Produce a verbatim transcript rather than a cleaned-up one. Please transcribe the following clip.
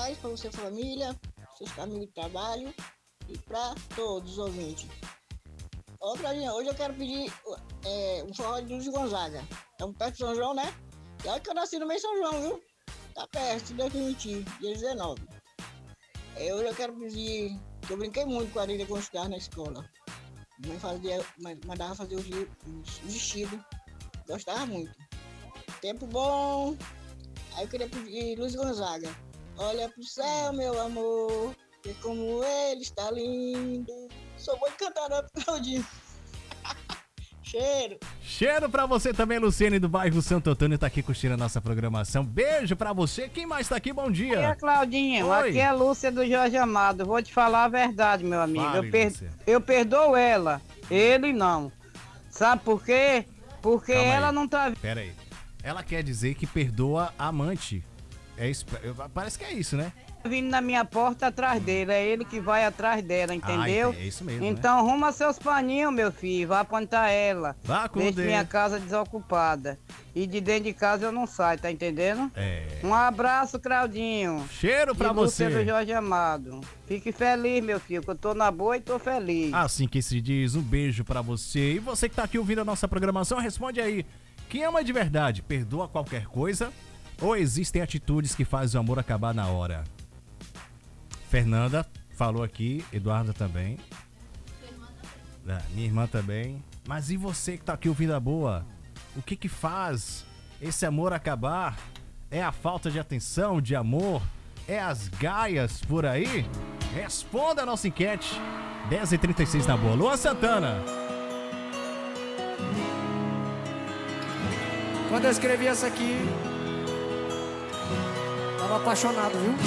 paz, para você família, seus amigos de trabalho e para todos os ouvintes. Ô, Claudinha, hoje eu quero pedir é, um forró de Luiz Gonzaga. Estamos perto de São João, né? E olha que eu nasci no mês de São João, viu? Tá perto, se Deus permitir, dia dezenove. É, hoje eu quero pedir, que eu brinquei muito com a Areia com os carros na escola. Mãe fazia, mandava fazer os, os vestidos, gostava muito. Tempo bom. Aí eu queria pedir Luiz Gonzaga. Olha pro céu, meu amor, que como ele está lindo. Sou bom de cantar, né, Claudinho? Cheiro. Cheiro pra você também, Luciene, do bairro Santo Antônio, tá aqui curtindo a nossa programação. Beijo pra você. Quem mais tá aqui? Bom dia. Oi, Claudinho. Oi. Aqui é a Lúcia do Jorge Amado. Vou te falar a verdade, meu amigo. Fale, eu, per... Lúcia. eu perdoo ela, ele não. Sabe por quê? Porque Calma ela aí. não tá Pera aí. Ela quer dizer que perdoa a amante. É isso, parece que é isso, né? vindo na minha porta atrás dele. É ele que vai atrás dela, entendeu? Ah, é isso mesmo, Então né? arruma seus paninhos, meu filho. Vá apontar ela. Vá com Deixa Deus. minha casa desocupada. E de dentro de casa eu não saio, tá entendendo? É. Um abraço, Claudinho. Cheiro pra E Lúcia você. do Jorge Amado. Fique feliz, meu filho, que eu tô na boa e tô feliz. Assim que se diz, um beijo pra você. E você que tá aqui ouvindo a nossa programação, responde aí. Quem ama de verdade, perdoa qualquer coisa? Ou existem atitudes que fazem o amor acabar na hora? Fernanda falou aqui, Eduardo também. É, minha irmã também. Mas e você que tá aqui ouvindo a boa? O que que faz esse amor acabar? É a falta de atenção, de amor? É as gaias por aí? Responda a nossa enquete. dez e trinta e seis na boa. Luan Santana. Quando eu escrevi essa aqui, tava apaixonado, viu?